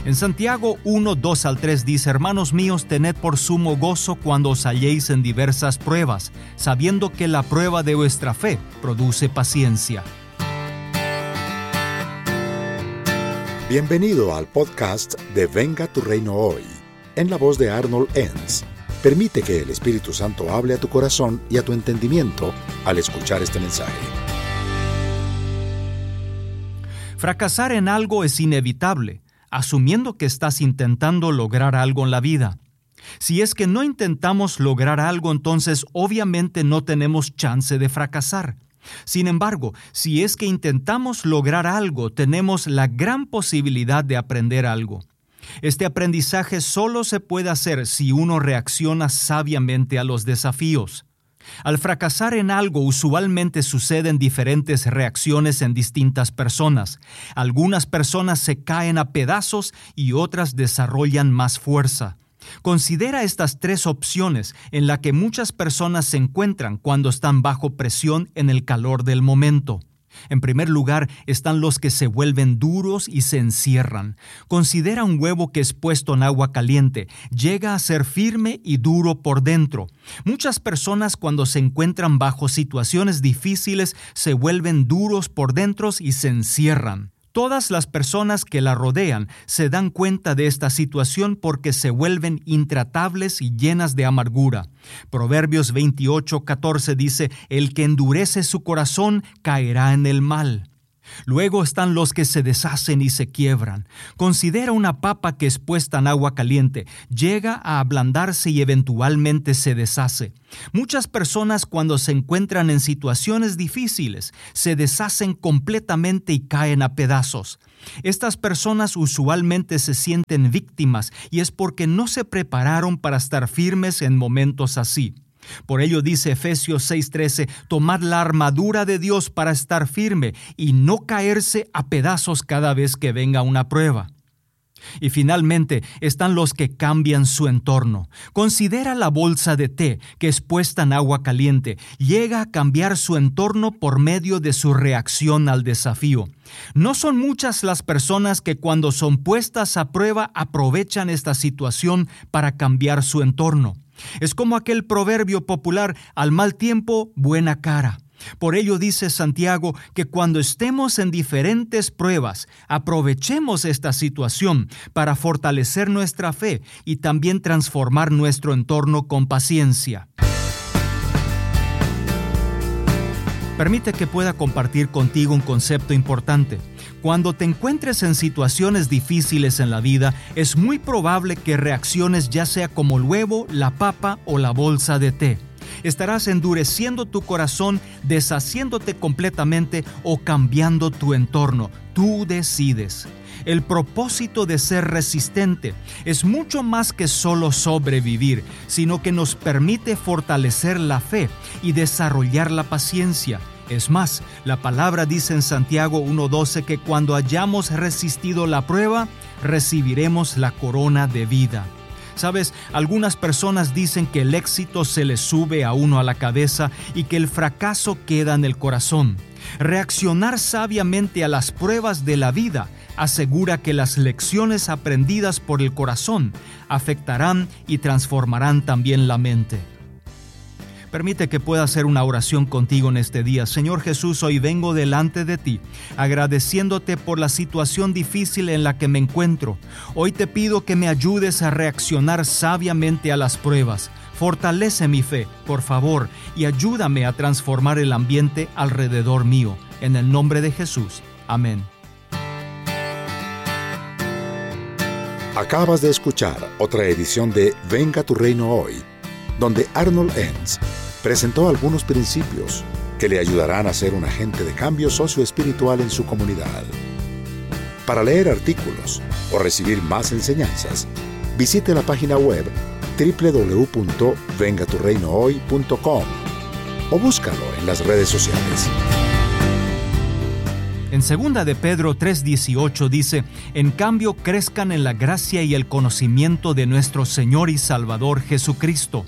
En Santiago 1, 2 al 3 dice: Hermanos míos, tened por sumo gozo cuando os halléis en diversas pruebas, sabiendo que la prueba de vuestra fe produce paciencia. Bienvenido al podcast de Venga tu Reino Hoy, en la voz de Arnold Enns. Permite que el Espíritu Santo hable a tu corazón y a tu entendimiento al escuchar este mensaje. Fracasar en algo es inevitable, asumiendo que estás intentando lograr algo en la vida. Si es que no intentamos lograr algo, entonces obviamente no tenemos chance de fracasar. Sin embargo, si es que intentamos lograr algo, tenemos la gran posibilidad de aprender algo. Este aprendizaje solo se puede hacer si uno reacciona sabiamente a los desafíos. Al fracasar en algo, usualmente suceden diferentes reacciones en distintas personas. Algunas personas se caen a pedazos y otras desarrollan más fuerza. Considera estas tres opciones en las que muchas personas se encuentran cuando están bajo presión en el calor del momento. En primer lugar, están los que se vuelven duros y se encierran. Considera un huevo que es puesto en agua caliente. Llega a ser firme y duro por dentro. Muchas personas, cuando se encuentran bajo situaciones difíciles, se vuelven duros por dentro y se encierran. Todas las personas que la rodean se dan cuenta de esta situación porque se vuelven intratables y llenas de amargura. Proverbios 28:14 dice: El que endurece su corazón caerá en el mal. Luego están los que se deshacen y se quiebran. Considera una papa que es puesta en agua caliente. Llega a ablandarse y eventualmente se deshace. Muchas personas, cuando se encuentran en situaciones difíciles, se deshacen completamente y caen a pedazos. Estas personas usualmente se sienten víctimas y es porque no se prepararon para estar firmes en momentos así. Por ello dice Efesios 6:13, tomad la armadura de Dios para estar firme y no caerse a pedazos cada vez que venga una prueba. Y finalmente están los que cambian su entorno. Considera la bolsa de té que es puesta en agua caliente. Llega a cambiar su entorno por medio de su reacción al desafío. No son muchas las personas que cuando son puestas a prueba aprovechan esta situación para cambiar su entorno. Es como aquel proverbio popular: al mal tiempo, buena cara. Por ello dice Santiago que cuando estemos en diferentes pruebas, aprovechemos esta situación para fortalecer nuestra fe y también transformar nuestro entorno con paciencia. Permite que pueda compartir contigo un concepto importante. Cuando te encuentres en situaciones difíciles en la vida, es muy probable que reacciones ya sea como el huevo, la papa o la bolsa de té. Estarás endureciendo tu corazón, deshaciéndote completamente o cambiando tu entorno. Tú decides. El propósito de ser resistente es mucho más que solo sobrevivir, sino que nos permite fortalecer la fe y desarrollar la paciencia. Es más, la palabra dice en Santiago 1:12 que cuando hayamos resistido la prueba, recibiremos la corona de vida. ¿Sabes? Algunas personas dicen que el éxito se le sube a uno a la cabeza y que el fracaso queda en el corazón. Reaccionar sabiamente a las pruebas de la vida asegura que las lecciones aprendidas por el corazón afectarán y transformarán también la mente. Permite que pueda hacer una oración contigo en este día. Señor Jesús, hoy vengo delante de ti, agradeciéndote por la situación difícil en la que me encuentro. Hoy te pido que me ayudes a reaccionar sabiamente a las pruebas. Fortalece mi fe, por favor, y ayúdame a transformar el ambiente alrededor mío. En el nombre de Jesús. Amén. Acabas de escuchar otra edición de Venga tu Reino Hoy, donde Arnold Enns presentó algunos principios que le ayudarán a ser un agente de cambio socioespiritual en su comunidad. Para leer artículos o recibir más enseñanzas, visite la página web www.vengaturreinohoy.com o búscalo en las redes sociales. En 2 de Pedro 3:18 dice: en cambio crezcan en la gracia y el conocimiento de nuestro Señor y Salvador Jesucristo.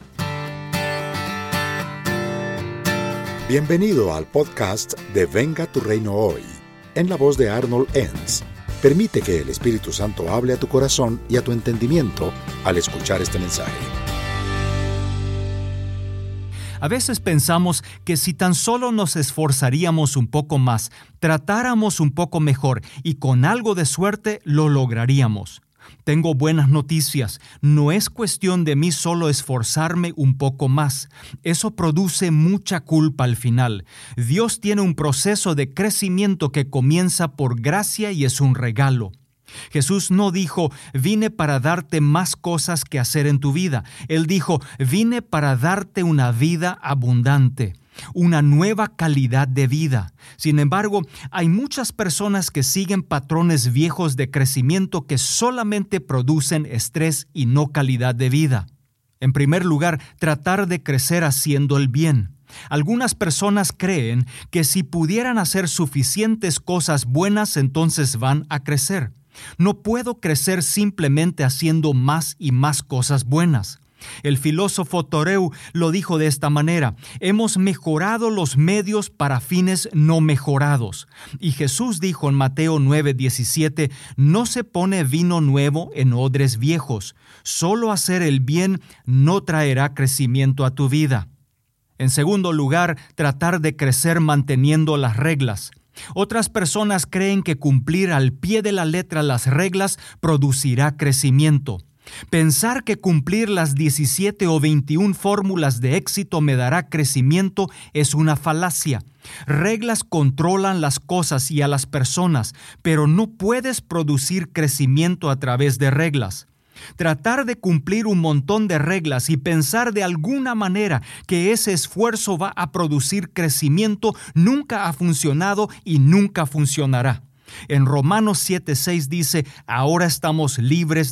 Bienvenido al podcast de Venga tu Reino Hoy, en la voz de Arnold Enns. Permite que el Espíritu Santo hable a tu corazón y a tu entendimiento al escuchar este mensaje. A veces pensamos que si tan solo nos esforzaríamos un poco más, tratáramos un poco mejor y con algo de suerte lo lograríamos. Tengo buenas noticias. No es cuestión de mí solo esforzarme un poco más. Eso produce mucha culpa al final. Dios tiene un proceso de crecimiento que comienza por gracia y es un regalo. Jesús no dijo, vine para darte más cosas que hacer en tu vida. Él dijo, vine para darte una vida abundante, una nueva calidad de vida. Sin embargo, hay muchas personas que siguen patrones viejos de crecimiento que solamente producen estrés y no calidad de vida. En primer lugar, tratar de crecer haciendo el bien. Algunas personas creen que si pudieran hacer suficientes cosas buenas, entonces van a crecer. No puedo crecer simplemente haciendo más y más cosas buenas. El filósofo Thoreau lo dijo de esta manera: hemos mejorado los medios para fines no mejorados. Y Jesús dijo en Mateo 9:17, no se pone vino nuevo en odres viejos. Solo hacer el bien no traerá crecimiento a tu vida. En segundo lugar, tratar de crecer manteniendo las reglas. Otras personas creen que cumplir al pie de la letra las reglas producirá crecimiento. Pensar que cumplir las 17 o 21 fórmulas de éxito me dará crecimiento es una falacia. Reglas controlan las cosas y a las personas, pero no puedes producir crecimiento a través de reglas. Tratar de cumplir un montón de reglas y pensar de alguna manera que ese esfuerzo va a producir crecimiento nunca ha funcionado y nunca funcionará. En Romanos 7:6 dice, ahora estamos libres